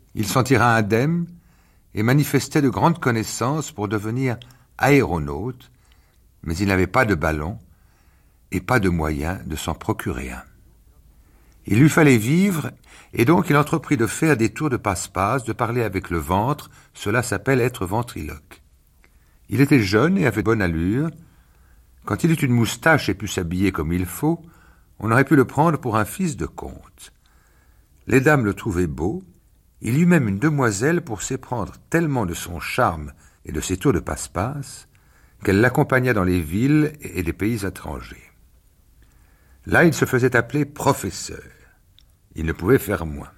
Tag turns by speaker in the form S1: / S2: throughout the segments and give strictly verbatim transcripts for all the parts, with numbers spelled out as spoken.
S1: Il s'en tira indemne et manifestait de grandes connaissances pour devenir aéronaute, mais il n'avait pas de ballon et pas de moyen de s'en procurer un. Il lui fallait vivre, et donc il entreprit de faire des tours de passe-passe, de parler avec le ventre, cela s'appelle être ventriloque. Il était jeune et avait bonne allure. Quand il eut une moustache et put s'habiller comme il faut, on aurait pu le prendre pour un fils de comte. Les dames le trouvaient beau. Il eut même une demoiselle pour s'éprendre tellement de son charme et de ses tours de passe-passe qu'elle l'accompagna dans les villes et les pays étrangers. Là, il se faisait appeler professeur. Il ne pouvait faire moins.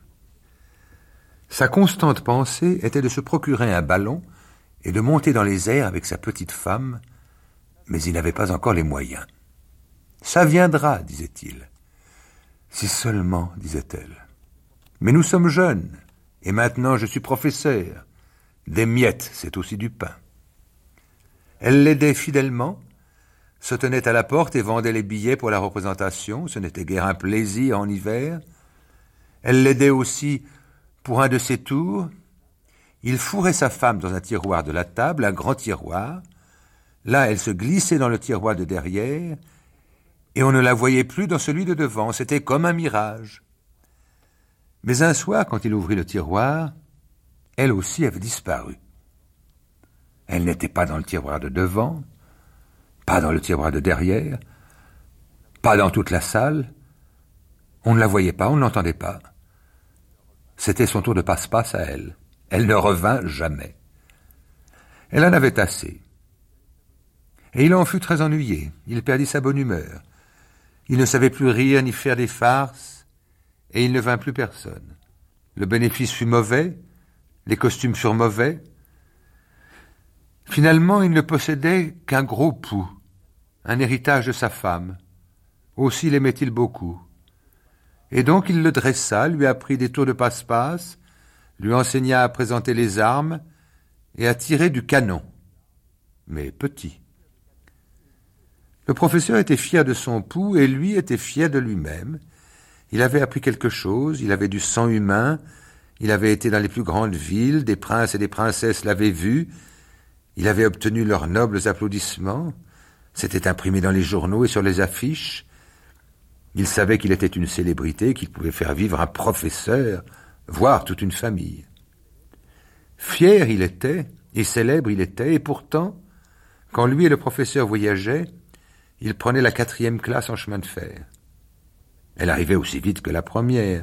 S1: Sa constante pensée était de se procurer un ballon et de monter dans les airs avec sa petite femme, mais il n'avait pas encore les moyens. « Ça viendra, disait-il. »« Si seulement, disait-elle. Mais nous sommes jeunes, et maintenant je suis professeur. Des miettes, c'est aussi du pain. » Elle l'aidait fidèlement, se tenait à la porte et vendait les billets pour la représentation, ce n'était guère un plaisir en hiver. Elle l'aidait aussi pour un de ses tours. Il fourrait sa femme dans un tiroir de la table, un grand tiroir. Là, elle se glissait dans le tiroir de derrière, et on ne la voyait plus dans celui de devant, c'était comme un mirage. Mais un soir, quand il ouvrit le tiroir, elle aussi avait disparu. Elle n'était pas dans le tiroir de devant, pas dans le tiroir de derrière, pas dans toute la salle. On ne la voyait pas, on ne l'entendait pas. C'était son tour de passe-passe à elle. Elle ne revint jamais. Elle en avait assez. Et il en fut très ennuyé. Il perdit sa bonne humeur. Il ne savait plus rire ni faire des farces, et il ne vint plus personne. Le bénéfice fut mauvais, les costumes furent mauvais. Finalement, il ne possédait qu'un gros pouls, un héritage de sa femme. Aussi l'aimait-il beaucoup. Et donc il le dressa, lui apprit des tours de passe-passe, lui enseigna à présenter les armes et à tirer du canon, mais petit. Le professeur était fier de son pouls et lui était fier de lui-même. Il avait appris quelque chose, il avait du sang humain, il avait été dans les plus grandes villes, des princes et des princesses l'avaient vu, il avait obtenu leurs nobles applaudissements, c'était imprimé dans les journaux et sur les affiches. Il savait qu'il était une célébrité, qu'il pouvait faire vivre un professeur, voire toute une famille. Fier il était, et célèbre il était, et pourtant, quand lui et le professeur voyageaient, il prenait la quatrième classe en chemin de fer. Elle arrivait aussi vite que la première.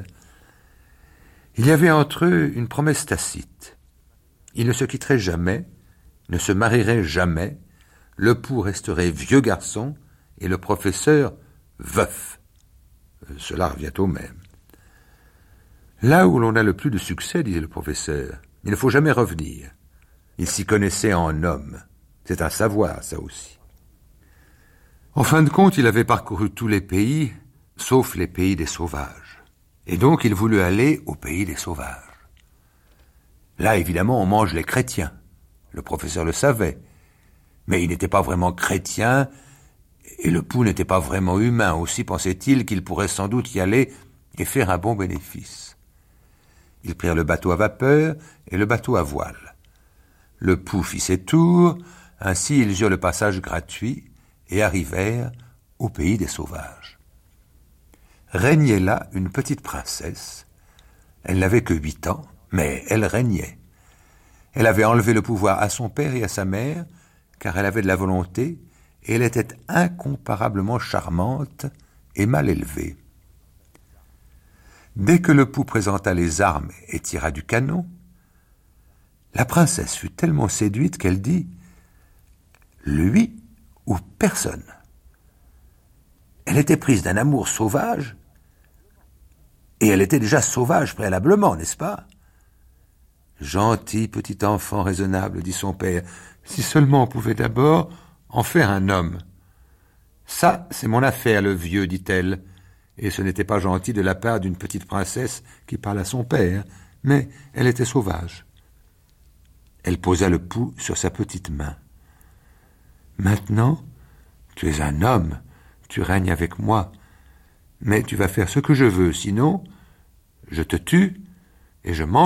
S1: Il y avait entre eux une promesse tacite. Ils ne se quitteraient jamais, ne se marieraient jamais, le pouls resterait vieux garçon et le professeur veuf. Cela revient au même. Là où l'on a le plus de succès, disait le professeur, il ne faut jamais revenir. Il s'y connaissait en homme. C'est un savoir, ça aussi. En fin de compte, il avait parcouru tous les pays, sauf les pays des sauvages. Et donc, il voulut aller au pays des sauvages. Là, évidemment, on mange les chrétiens. Le professeur le savait. Mais il n'était pas vraiment chrétien, et le pouls n'était pas vraiment humain. Aussi pensait-il qu'il pourrait sans doute y aller et faire un bon bénéfice. Ils prirent le bateau à vapeur et le bateau à voile. Le pouls fit ses tours, ainsi ils eurent le passage gratuit et arrivèrent au pays des sauvages. Régnait là une petite princesse. Elle n'avait que huit ans, mais elle régnait. Elle avait enlevé le pouvoir à son père et à sa mère, car elle avait de la volonté, et elle était incomparablement charmante et mal élevée. Dès que le pouls présenta les armes et tira du canon, la princesse fut tellement séduite qu'elle dit « Lui ou personne ». Elle était prise d'un amour sauvage, et elle était déjà sauvage préalablement, n'est-ce pas? « Gentil petit enfant raisonnable, dit son père, si seulement on pouvait d'abord en faire un homme. »« Ça, c'est mon affaire, le vieux, dit-elle. » Et ce n'était pas gentil de la part d'une petite princesse qui parle à son père, mais elle était sauvage. Elle posa le pouls sur sa petite main. « Maintenant, tu es un homme, tu règnes avec moi, mais tu vas faire ce que je veux, sinon, je te tue et je mange